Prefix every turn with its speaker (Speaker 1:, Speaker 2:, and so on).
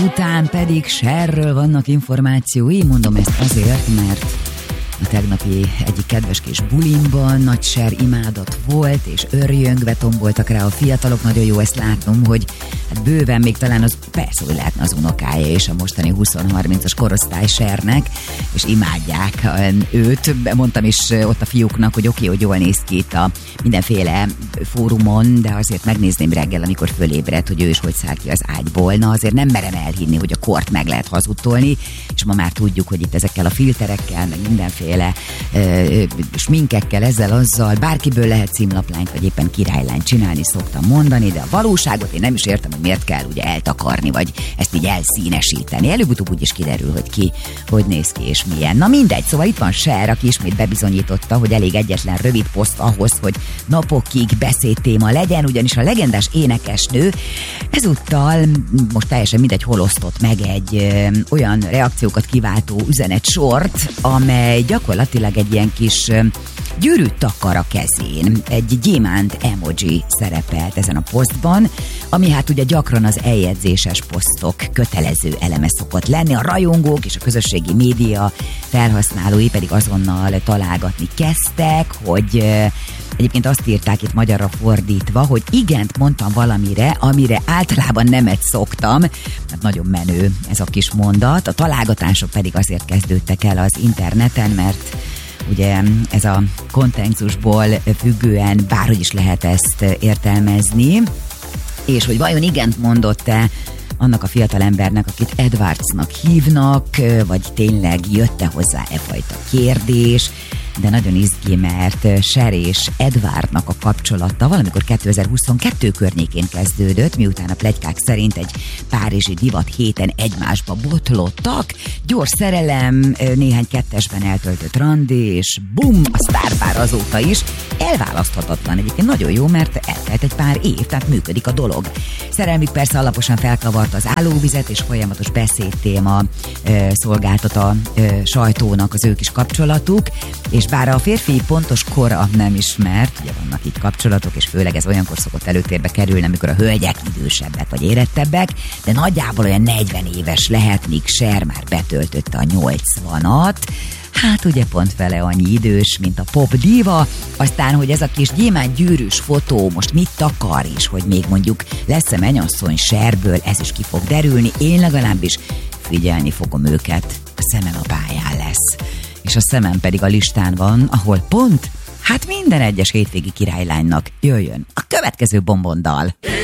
Speaker 1: Ezután pedig Cherről vannak információi, mondom ezt azért, mert a tegnapi egyik kedves kis bulimban nagy Cher imádat volt, és örjöngve tomboltak rá a fiatalok. Nagyon jó ezt látnom, hogy hát bőven még talán az, persze, hogy lehetne az unokája és a mostani 20-30-as korosztály Chernek, és imádják őt. Mondtam is ott a fiúknak, hogy oké, hogy jól néz ki itt a mindenféle fórumon, de azért megnézném reggel, amikor fölébredt, hogy ő is hogy száll ki az ágyból. Na, azért nem merem elhinni, hogy a kort meg lehet hazudtolni, és ma már tudjuk, hogy itt ezekkel a filterekkel, meg mindenféle sminkekkel, azzal bárkiből lehet címlaplányt, vagy éppen királylányt csinálni, szoktam mondani, de a valóságot én nem is értem, hogy miért kell ugye eltakarni, vagy ezt így elszínesíteni. Előbb-utóbb úgy is kiderül, hogy ki hogy néz ki és milyen. Na mindegy, szóval itt van Cher, aki ismét bebizonyította, hogy elég egyetlen rövid poszt ahhoz, hogy napokig beszédtéma legyen, ugyanis a legendás énekesnő ezúttal most teljesen mindegy, hol osztott meg egy olyan reakciókat kiváltó üzenetsort, amely gyakorlatilag egy ilyen kis gyűrűt takar a kezén. Egy gyémánt emoji szerepelt ezen a posztban, ami hát ugye gyakran az eljegyzéses posztok kötelező eleme szokott lenni. A rajongók és a közösségi média felhasználói pedig azonnal találgatni kezdtek, hogy egyébként azt írták itt magyarra fordítva, hogy igent mondtam valamire, amire általában nemet szoktam. Hát nagyon menő ez a kis mondat. A találgatások pedig azért kezdődtek el az interneten, mert ugye ez a kontextusból függően bárhogy is lehet ezt értelmezni, és hogy vajon igent mondott-e annak a fiatal embernek, akit Edwardsnak hívnak, vagy tényleg jött-e hozzá e fajta kérdés, de nagyon izgi, mert Cher és Edwardnak a kapcsolata valamikor 2022 környékén kezdődött, miután a pletykák szerint egy párizsi divat héten egymásba botlottak, gyors szerelem, néhány kettesben eltöltött randi, és bum, a sztárpár azóta is elválaszthatatlan. Egyébként nagyon jó, mert eltelt egy pár év, tehát működik a dolog. Szerelmük persze alaposan felkavarta az állóvizet, és folyamatos beszédtéma szolgáltat a sajtónak az ő kis kapcsolatuk, és bár a férfi pontos kora nem ismert, ugye vannak itt kapcsolatok, és főleg ez olyankor szokott előtérbe kerülni, amikor a hölgyek idősebbek vagy érettebbek, de nagyjából olyan 40 éves lehet, míg Cher már betöltötte a 80-at, hát ugye pont vele annyi idős, mint a pop diva. Aztán, hogy ez a kis gyémánt gyűrűs fotó most mit takar is, hogy még mondjuk lesz-e mennyasszony Cherből, ez is ki fog derülni, én legalábbis figyelni fogom őket, a szemem a pályán lesz. És a szemem pedig a listán van, ahol pont, hát minden egyes hétvégi királylánynak jöjjön a következő bombondal.